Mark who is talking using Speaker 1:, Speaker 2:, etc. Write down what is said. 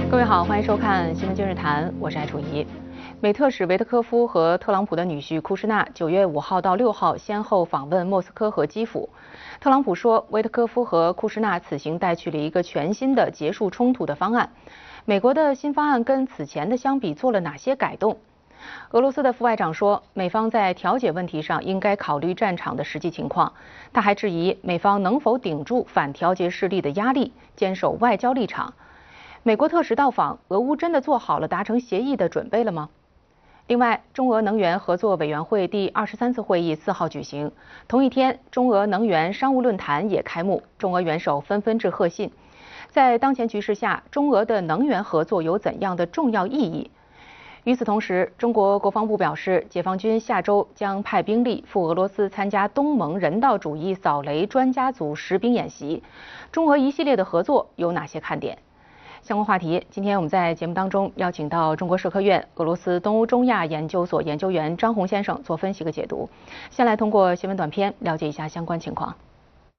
Speaker 1: 各位好，欢迎收看《新闻今日谈》，我是艾楚怡。美特使维特科夫和特朗普的女婿库什纳9月5号到6号先后访问莫斯科和基辅。特朗普说，维特科夫和库什纳此行带去了一个全新的结束冲突的方案。美国的新方案跟此前的相比做了哪些改动？俄罗斯的副外长说，美方在调解问题上应该考虑战场的实际情况。他还质疑美方能否顶住反调节势力的压力，坚守外交立场。美国特使到访，俄乌真的做好了达成协议的准备了吗？另外，中俄能源合作委员会第23次会议4号举行，同一天，中俄能源商务论坛也开幕，中俄元首纷纷致贺信。在当前局势下，中俄的能源合作有怎样的重要意义？与此同时，中国国防部表示，解放军下周将派兵力赴俄罗斯参加东盟人道主义扫雷专家组实兵演习。中俄一系列的合作有哪些看点？相关话题，今天我们在节目当中邀请到中国社科院俄罗斯东欧中亚研究所研究员张红先生做分析和解读。先来通过新闻短片了解一下相关情况。